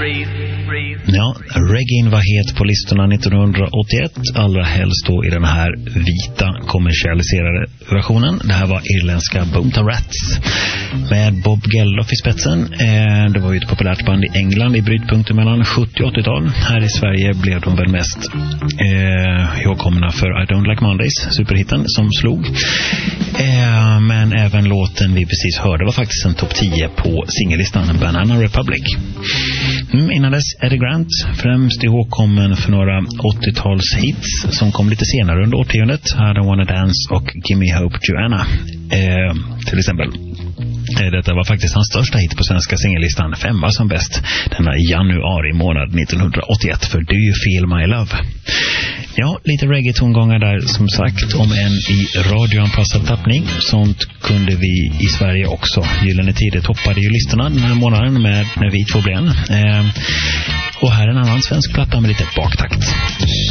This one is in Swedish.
Ja, reggae var het på listorna 1981, allra helst då i den här vita kommersialiserade versionen. Det här var irländska Boomtown Rats med Bob Geldof i spetsen. Det var ju ett populärt band i England i brytpunkten mellan 70 och 80-tal. Här i Sverige blev de väl mest ihågkomna för I Don't Like Mondays, superhitten som slog. Men även låten vi precis hörde var faktiskt en topp 10 på singellistan Banana Republic. Innan dess Eddie Grant, främst ihågkommen för några 80-tals hits som kom lite senare under årtiondet. I Don't Wanna Dance och Gimme Hope Joanna till exempel. Detta var faktiskt hans största hit på svenska singellistan, 5 som bäst denna januari månad 1981 för Do You Feel My Love. Ja, lite reggae-tongångar där som sagt, om en i radioanpassad tappning. Sånt kunde vi i Sverige också. Gyllene Tider toppade ju listorna den här månaden med När vi två blev en. Och här är en annan svensk platta med lite baktakt.